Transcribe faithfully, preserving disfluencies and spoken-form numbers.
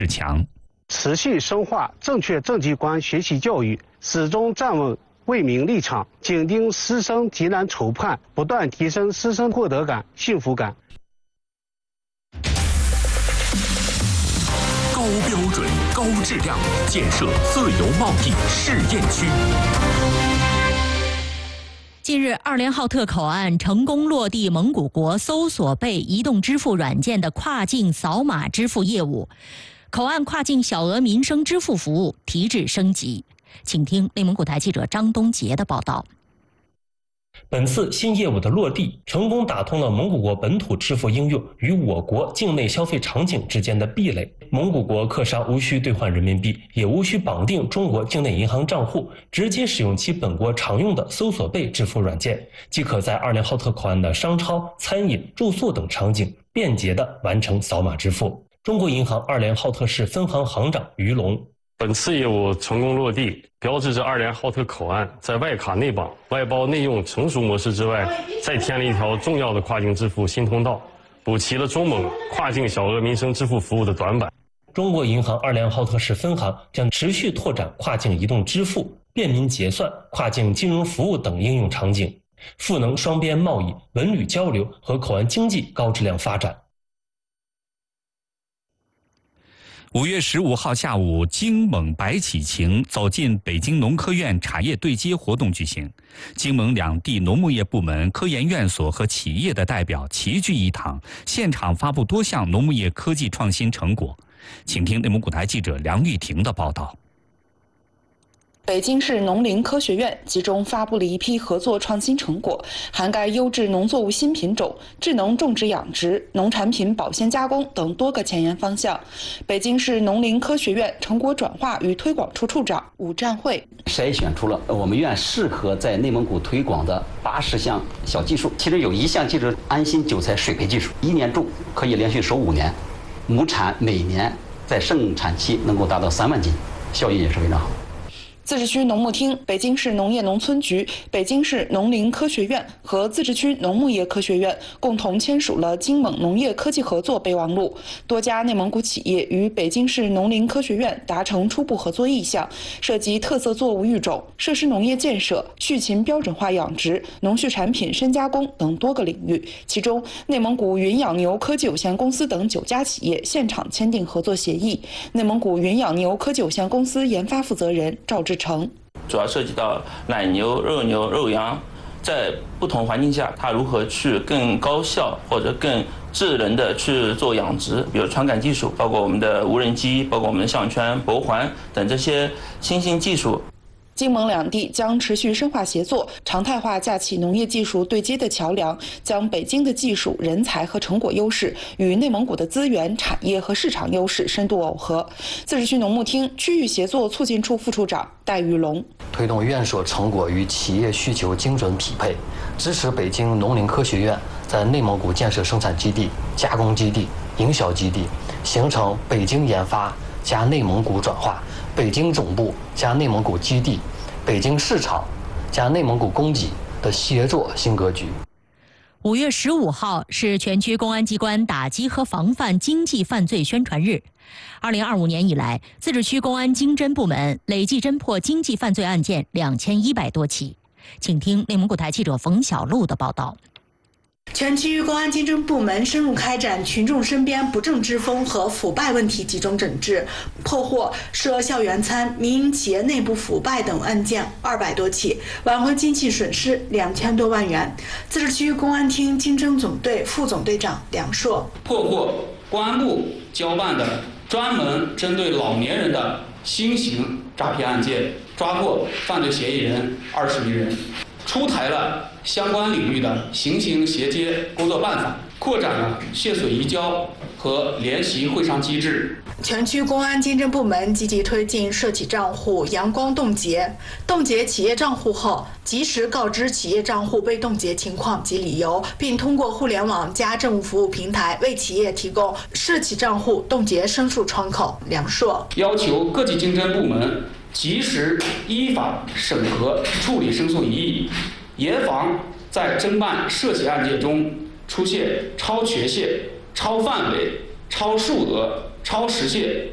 强。 持续深化正确政绩观学习教育，始终站稳为民立场，紧盯师生急难愁盼，不断提升师生获得感、幸福感。 高标准、高质量建设自由贸易试验区。 近日，二连浩特口岸成功落地蒙古国搜索贝移动支付软件的跨境扫码支付业务，口岸跨境小额民生支付服务提质升级。请听内蒙古台记者张东杰的报道。 本次新业务的落地，成功打通了蒙古国本土支付应用与我国境内消费场景之间的壁垒。蒙古国客商无需兑换人民币，也无需绑定中国境内银行账户，直接使用其本国常用的搜索贝支付软件，即可在二连浩特口岸的商超、餐饮、住宿等场景便捷地完成扫码支付。中国银行二连浩特市分行行长于龙。 本次业务成功落地，标志着二连浩特口岸在外卡内绑、外包内用成熟模式之外，再添了一条重要的跨境支付新通道，补齐了中蒙跨境小额民生支付服务的短板。 中国银行二连浩特市分行将持续拓展跨境移动支付、便民结算、跨境金融服务等应用场景，赋能双边贸易、文旅交流和口岸经济高质量发展。 五月十五号下午，京蒙白启晴走进北京农科院茶叶对接活动举行，京蒙两地农牧业部门、科研院所和企业的代表齐聚一堂，现场发布多项农牧业科技创新成果。请听内蒙古台记者梁玉婷的报道。 北京市农林科学院集中发布了一批合作创新成果，涵盖优质农作物新品种、智能种植养殖、农产品保鲜加工等多个前沿方向。北京市农林科学院成果转化与推广处处长武占慧筛选出了我们院适合在内蒙古推广的八十项小技术，其中有一项技术安心韭菜水培技术，一年种可以连续收五年，亩产每年在盛产期能够达到三万斤，效益也是非常好。 自治区农牧厅、北京市农业农村局、北京市农林科学院和自治区农牧业科学院共同签署了京蒙农业科技合作备忘录。多家内蒙古企业与北京市农林科学院达成初步合作意向，涉及特色作物育种、设施农业建设、畜禽标准化养殖、农畜产品深加工等多个领域。其中，内蒙古云养牛科技有限公司等九家企业现场签订合作协议。内蒙古云养牛科技有限公司研发负责人赵志成。 主要涉及到奶牛、肉牛、肉羊，在不同环境下，它如何去更高效或者更智能的去做养殖，比如传感技术，包括我们的无人机，包括我们的项圈、博环等这些新兴技术。 京蒙两地将持续深化协作，常态化架起农业技术对接的桥梁，将北京的技术、人才和成果优势与内蒙古的资源、产业和市场优势深度耦合。自治区农牧厅区域协作促进处副处长戴玉龙推动院所成果与企业需求精准匹配，支持北京农林科学院在内蒙古建设生产基地、加工基地、营销基地，形成北京研发加内蒙古转化、北京总部加内蒙古基地、北京市场加内蒙古供给的协作新格局。 五月十五号是全区公安机关打击和防范经济犯罪宣传日。二零二五年以来，自治区公安经侦部门累计侦破经济犯罪案件两千一百多起。请听内蒙古台记者冯小璐的报道。 全区公安经侦部门深入开展群众身边不正之风和腐败问题集中整治，破获涉校园餐、民营企业内部腐败等案件二百多起，挽回经济损失两千多万元。自治区公安厅经侦总队副总队长梁硕破获公安部交办的专门针对老年人的新型诈骗案件，抓获犯罪嫌疑人二十余人，出台了相关领域的行刑衔接工作办法，扩展了线索移交和联席会商机制。 全区公安经侦部门积极推进涉企账户阳光冻结，冻结企业账户后，及时告知企业账户被冻结情况及理由，并通过互联网加政务服务平台为企业提供涉企账户冻结申诉窗口。梁硕要求各级经侦部门及时依法审核处理申诉异议，严防在侦办涉企案件中出现超权限、超范围、超数额、超时限